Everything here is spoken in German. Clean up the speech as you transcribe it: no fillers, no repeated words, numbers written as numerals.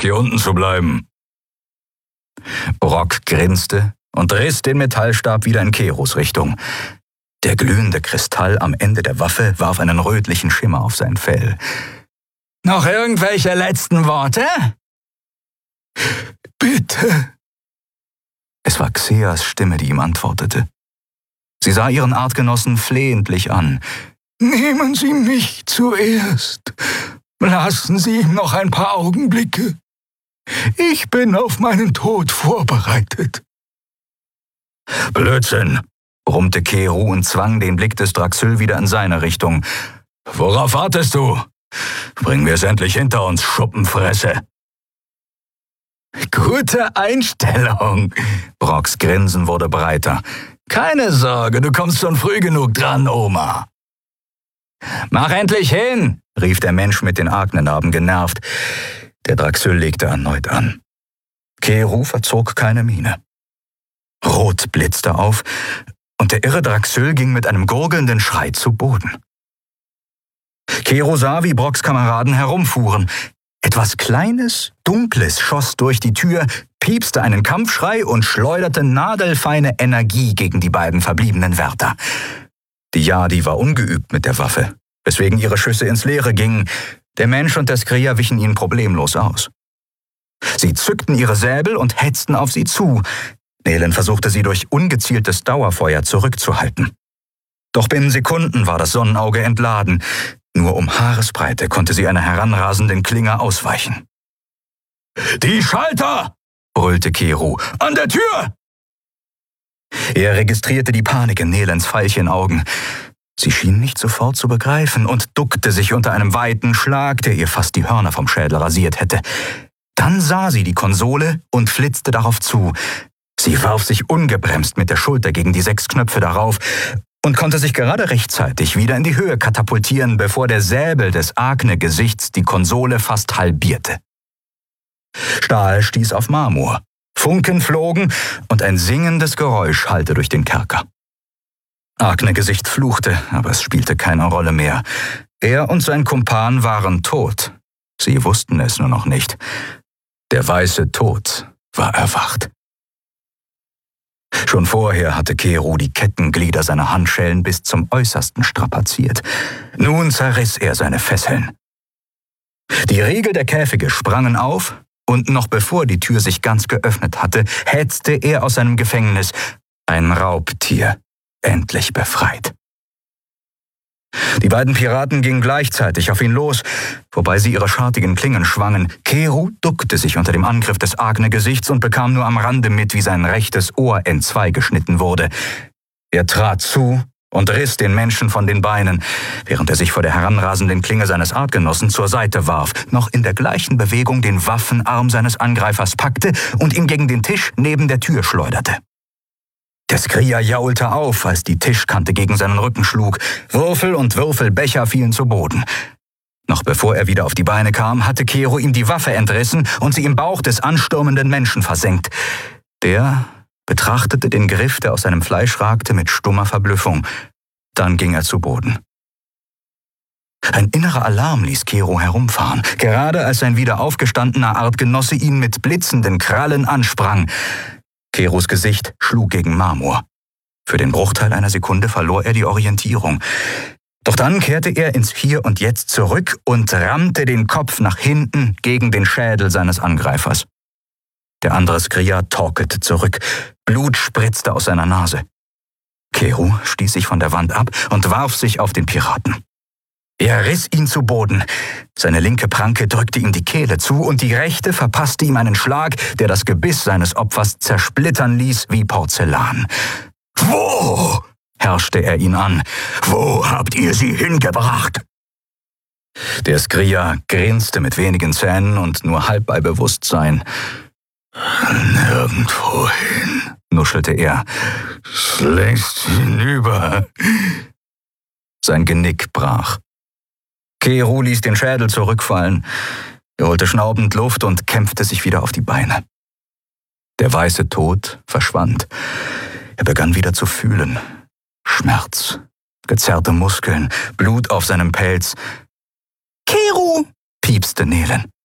hier unten zu bleiben. Brok grinste und riss den Metallstab wieder in Keros Richtung. Der glühende Kristall am Ende der Waffe warf einen rötlichen Schimmer auf sein Fell. »Noch irgendwelche letzten Worte?« »Bitte!« Es war Xeas Stimme, die ihm antwortete. Sie sah ihren Artgenossen flehentlich an. »Nehmen Sie mich zuerst. Lassen Sie ihm noch ein paar Augenblicke. Ich bin auf meinen Tod vorbereitet.« »Blödsinn«, brummte Kero und zwang den Blick des Draxyl wieder in seine Richtung. »Worauf wartest du? Bringen wir es endlich hinter uns, Schuppenfresse!« »Gute Einstellung!« Broks Grinsen wurde breiter. »Keine Sorge, du kommst schon früh genug dran, Oma.« »Mach endlich hin!« rief der Mensch mit den Agnenarben genervt. Der Draxyl legte erneut an. Kero verzog keine Miene. Rot blitzte auf, und der irre Draxyl ging mit einem gurgelnden Schrei zu Boden. Kero sah, wie Broks Kameraden herumfuhren. Etwas Kleines, Dunkles schoss durch die Tür, piepste einen Kampfschrei und schleuderte nadelfeine Energie gegen die beiden verbliebenen Wärter. Die Yadi war ungeübt mit der Waffe, weswegen ihre Schüsse ins Leere gingen. Der Mensch und der Skria wichen ihnen problemlos aus. Sie zückten ihre Säbel und hetzten auf sie zu. Nehlen versuchte sie durch ungezieltes Dauerfeuer zurückzuhalten. Doch binnen Sekunden war das Sonnenauge entladen. Nur um Haaresbreite konnte sie einer heranrasenden Klinge ausweichen. »Die Schalter!« brüllte Kero. »An der Tür!« Er registrierte die Panik in Nelens Veilchenaugen. Sie schien nicht sofort zu begreifen und duckte sich unter einem weiten Schlag, der ihr fast die Hörner vom Schädel rasiert hätte. Dann sah sie die Konsole und flitzte darauf zu. Sie warf sich ungebremst mit der Schulter gegen die 6 Knöpfe darauf und konnte sich gerade rechtzeitig wieder in die Höhe katapultieren, bevor der Säbel des Agne-Gesichts die Konsole fast halbierte. Stahl stieß auf Marmor, Funken flogen und ein singendes Geräusch hallte durch den Kerker. Agne-Gesicht fluchte, aber es spielte keine Rolle mehr. Er und sein Kumpan waren tot. Sie wussten es nur noch nicht. Der weiße Tod war erwacht. Schon vorher hatte Kero die Kettenglieder seiner Handschellen bis zum Äußersten strapaziert. Nun zerriss er seine Fesseln. Die Riegel der Käfige sprangen auf, und noch bevor die Tür sich ganz geöffnet hatte, hetzte er aus seinem Gefängnis, ein Raubtier, endlich befreit. Die beiden Piraten gingen gleichzeitig auf ihn los, wobei sie ihre schartigen Klingen schwangen. Kero duckte sich unter dem Angriff des Agne-Gesichts und bekam nur am Rande mit, wie sein rechtes Ohr entzwei geschnitten wurde. Er trat zu und riss den Menschen von den Beinen, während er sich vor der heranrasenden Klinge seines Artgenossen zur Seite warf, noch in der gleichen Bewegung den Waffenarm seines Angreifers packte und ihn gegen den Tisch neben der Tür schleuderte. Der Skria jaulte auf, als die Tischkante gegen seinen Rücken schlug. Würfel und Würfelbecher fielen zu Boden. Noch bevor er wieder auf die Beine kam, hatte Kero ihm die Waffe entrissen und sie im Bauch des anstürmenden Menschen versenkt. Der betrachtete den Griff, der aus seinem Fleisch ragte, mit stummer Verblüffung. Dann ging er zu Boden. Ein innerer Alarm ließ Kero herumfahren, gerade als sein wieder aufgestandener Artgenosse ihn mit blitzenden Krallen ansprang. Keros Gesicht schlug gegen Marmor. Für den Bruchteil einer Sekunde verlor er die Orientierung. Doch dann kehrte er ins Hier und Jetzt zurück und rammte den Kopf nach hinten gegen den Schädel seines Angreifers. Der andere Skria torkelte zurück. Blut spritzte aus seiner Nase. Kero stieß sich von der Wand ab und warf sich auf den Piraten. Er riss ihn zu Boden. Seine linke Pranke drückte ihm die Kehle zu und die rechte verpasste ihm einen Schlag, der das Gebiss seines Opfers zersplittern ließ wie Porzellan. »Wo?« herrschte er ihn an. »Wo habt ihr sie hingebracht?« Der Skria grinste mit wenigen Zähnen und nur halb bei Bewusstsein. »Nirgendwohin«, nuschelte er. »Längst hinüber.« Sein Genick brach. Kero ließ den Schädel zurückfallen. Er holte schnaubend Luft und kämpfte sich wieder auf die Beine. Der weiße Tod verschwand. Er begann wieder zu fühlen. Schmerz, gezerrte Muskeln, Blut auf seinem Pelz. »Kero«, piepste Nehlen.